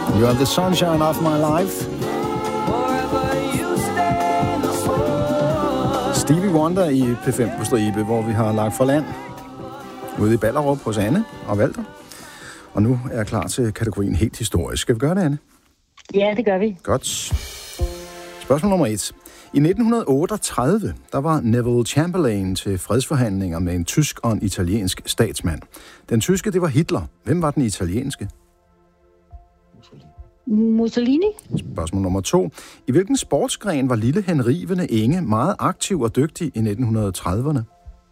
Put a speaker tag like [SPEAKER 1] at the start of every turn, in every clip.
[SPEAKER 1] You are the sunshine of my life. Stevie Wonder i P5 på Stribe, hvor vi har lagt for land ude i Ballerup hos Anne og Walter. Og nu er jeg klar til kategorien helt historisk. Skal vi gøre det, Anne?
[SPEAKER 2] Ja, det gør vi.
[SPEAKER 1] Godt. Spørgsmål nummer 1. I 1938, der var Neville Chamberlain til fredsforhandlinger med en tysk og en italiensk statsmand. Den tyske, det var Hitler. Hvem var den italienske?
[SPEAKER 2] Mussolini?
[SPEAKER 1] Spørgsmål nummer 2. I hvilken sportsgren var lille Henrivende Inge meget aktiv og dygtig i 1930'erne?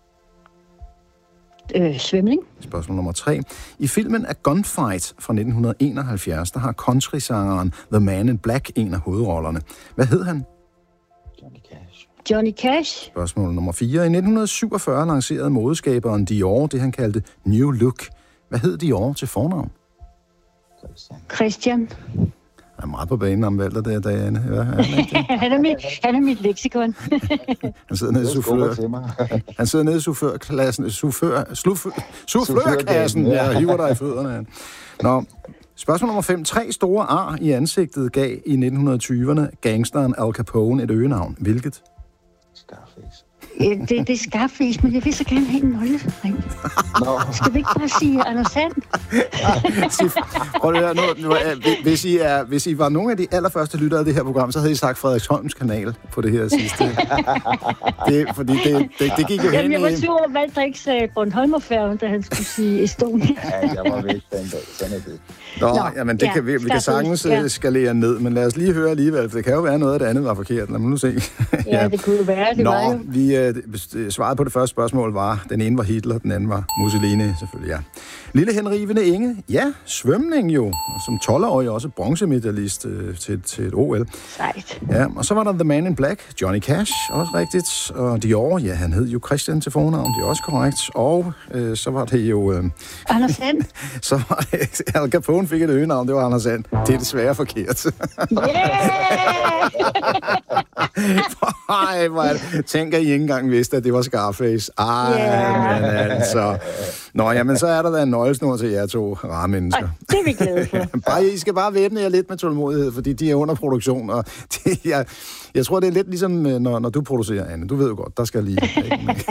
[SPEAKER 2] Svømning.
[SPEAKER 1] Spørgsmål nummer 3. I filmen A Gunfight fra 1971, der har countrysangeren The Man in Black en af hovedrollerne. Hvad hed han?
[SPEAKER 2] Johnny Cash.
[SPEAKER 1] Spørgsmål nummer 4. I 1947 lancerede modeskaberen Dior det, han kaldte New Look. Hvad hed Dior til fornavn?
[SPEAKER 2] Christian.
[SPEAKER 1] Han er meget på banen om Walter der, Diane. Ja,
[SPEAKER 2] han er mit leksikon.
[SPEAKER 1] Han sidder nede i Han sidder nede i soufflørkassen. Ja, hiver dig i fødderne. Nå, spørgsmål nummer 5. 3 store ar i ansigtet gav i 1920'erne gangsteren Al Capone et øgenavn. Hvilket?
[SPEAKER 3] Scarface.
[SPEAKER 2] Det er Scarface, men jeg vil så gerne have en nøglering. Skal vi ikke bare sige Anders Sand?
[SPEAKER 1] Prøv at høre nu. Hvis I var nogle af de allerførste lyttere af det her program, så havde I sagt Frederiksholms kanal på det her sidste. Fordi det gik jo hen i...
[SPEAKER 2] Jeg var sur over Valdriks Bornholmerfærgen, da han skulle sige Estonia.
[SPEAKER 3] Ja, jeg var væk den dag. Sådan er det.
[SPEAKER 1] Jamen det kan vi kan sagtens skalere ned, men lad os lige høre alligevel, for det kan jo være noget af det andet var forkert. Lad mig nu se.
[SPEAKER 2] Ja, det kunne jo være. Det var jo.
[SPEAKER 1] Svaret på det første spørgsmål var, den ene var Hitler, den anden var Mussolini, selvfølgelig, ja. Lille Henrivende Inge, ja, svømning jo, som 12-årig også bronzemedalist til et OL.
[SPEAKER 2] Sejt.
[SPEAKER 1] Ja, og så var der The Man in Black, Johnny Cash, også rigtigt, og Dior, ja, han hed jo Christian til fornavn, det er også korrekt, og så var det jo...
[SPEAKER 2] Anders Sand.
[SPEAKER 1] Så var det, Al Capone fik et øgenavn, det var Anders Sand. Det er desværre forkert. Ej, hvor er det. Tænk, at I ikke engang vidste, at det var Scarface. Men altså... Nå, jamen, så er der da en nøglesnor til jer to rare mennesker.
[SPEAKER 2] Det er vi glade for.
[SPEAKER 1] I skal bare væbne jer lidt med tålmodighed, fordi de er under produktion, og jeg tror, det er lidt ligesom, når du producerer, Anne. Du ved jo godt, der skal lige...